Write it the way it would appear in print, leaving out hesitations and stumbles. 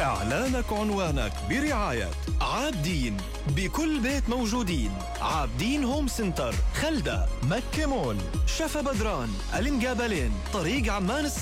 إعلانك عنوانك برعاية عابدين، بكل بيت موجودين. عابدين هوم سنتر، خلدة، مكة مول، شفا بدران، الانقابلين، طريق عمان